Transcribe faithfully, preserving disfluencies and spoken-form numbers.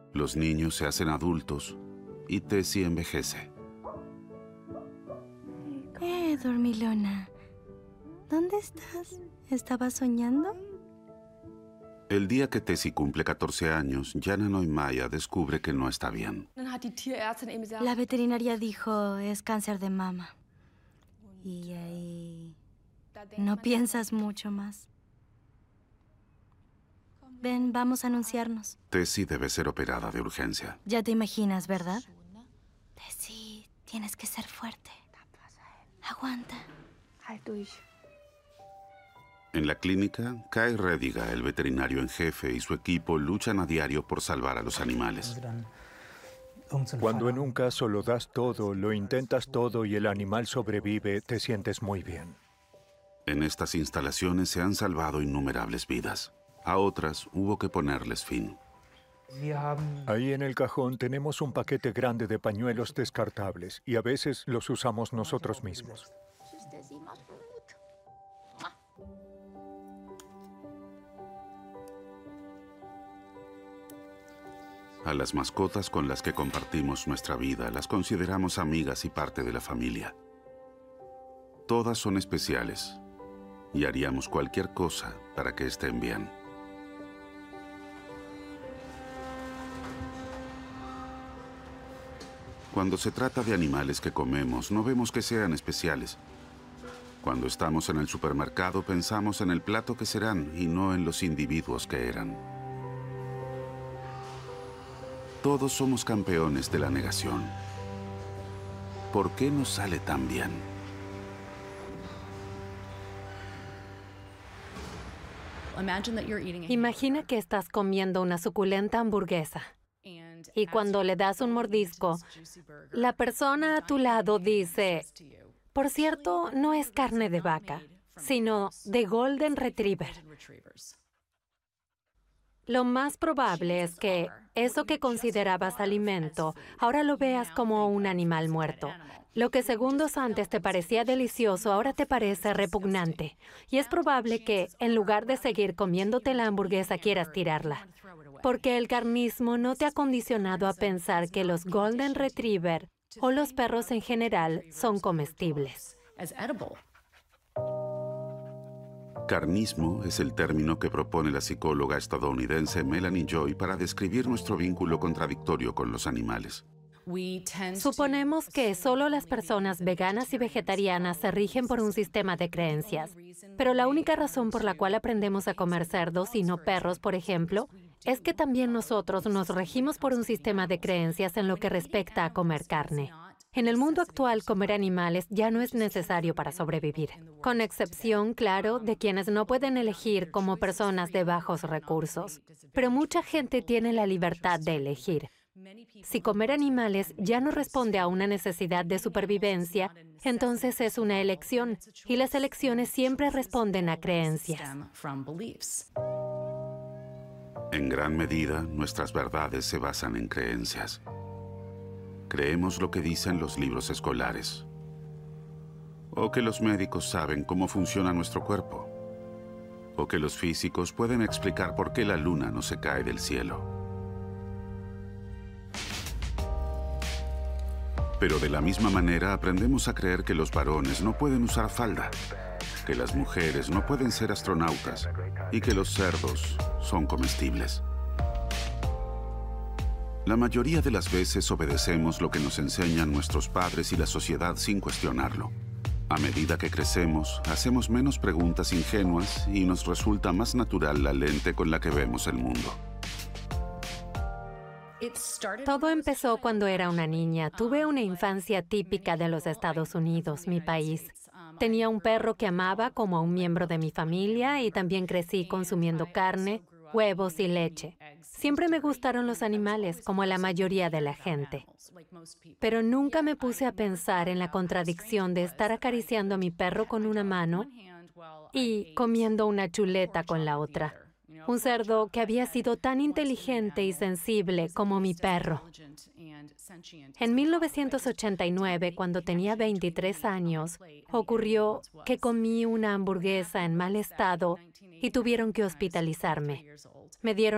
Los niños se hacen adultos y Tessie envejece. Eh, dormilona. ¿Dónde estás? ¿Estabas soñando? El día que Tessie cumple catorce años, Jana Neumeier descubre que no está bien. La veterinaria dijo, es cáncer de mama. Y ahí no piensas mucho más. Ven, vamos a anunciarnos. Tessie debe ser operada de urgencia. Ya te imaginas, ¿verdad? Tessie, tienes que ser fuerte. Aguanta. En la clínica, Kai Rediga, el veterinario en jefe, y su equipo luchan a diario por salvar a los animales. Cuando en un caso lo das todo, lo intentas todo y el animal sobrevive, te sientes muy bien. En estas instalaciones se han salvado innumerables vidas. A otras hubo que ponerles fin. Ahí en el cajón tenemos un paquete grande de pañuelos descartables y a veces los usamos nosotros mismos. A las mascotas con las que compartimos nuestra vida las consideramos amigas y parte de la familia. Todas son especiales y haríamos cualquier cosa para que estén bien. Cuando se trata de animales que comemos, no vemos que sean especiales. Cuando estamos en el supermercado, pensamos en el plato que serán y no en los individuos que eran. Todos somos campeones de la negación. ¿Por qué nos sale tan bien? Imagina que estás comiendo una suculenta hamburguesa y cuando le das un mordisco, la persona a tu lado dice, por cierto, no es carne de vaca, sino de Golden Retriever. Lo más probable es que eso que considerabas alimento, ahora lo veas como un animal muerto. Lo que segundos antes te parecía delicioso, ahora te parece repugnante. Y es probable que, en lugar de seguir comiéndote la hamburguesa, quieras tirarla. Porque el carnismo no te ha condicionado a pensar que los Golden Retriever o los perros en general son comestibles. Carnismo es el término que propone la psicóloga estadounidense Melanie Joy para describir nuestro vínculo contradictorio con los animales. Suponemos que solo las personas veganas y vegetarianas se rigen por un sistema de creencias. Pero la única razón por la cual aprendemos a comer cerdos y no perros, por ejemplo, es que también nosotros nos regimos por un sistema de creencias en lo que respecta a comer carne. En el mundo actual, comer animales ya no es necesario para sobrevivir, con excepción, claro, de quienes no pueden elegir como personas de bajos recursos. Pero mucha gente tiene la libertad de elegir. Si comer animales ya no responde a una necesidad de supervivencia, entonces es una elección, y las elecciones siempre responden a creencias. En gran medida, nuestras verdades se basan en creencias. Creemos lo que dicen los libros escolares, o que los médicos saben cómo funciona nuestro cuerpo, o que los físicos pueden explicar por qué la luna no se cae del cielo. Pero de la misma manera aprendemos a creer que los varones no pueden usar falda, que las mujeres no pueden ser astronautas y que los cerdos son comestibles. La mayoría de las veces obedecemos lo que nos enseñan nuestros padres y la sociedad sin cuestionarlo. A medida que crecemos, hacemos menos preguntas ingenuas y nos resulta más natural la lente con la que vemos el mundo. Todo empezó cuando era una niña. Tuve una infancia típica de los Estados Unidos, mi país. Tenía un perro que amaba como a un miembro de mi familia y también crecí consumiendo carne, huevos y leche. Siempre me gustaron los animales, como a la mayoría de la gente. Pero nunca me puse a pensar en la contradicción de estar acariciando a mi perro con una mano y comiendo una chuleta con la otra. Un cerdo que había sido tan inteligente y sensible como mi perro. En mil novecientos ochenta y nueve, cuando tenía veintitrés años, ocurrió que comí una hamburguesa en mal estado y tuvieron que hospitalizarme. Me dieron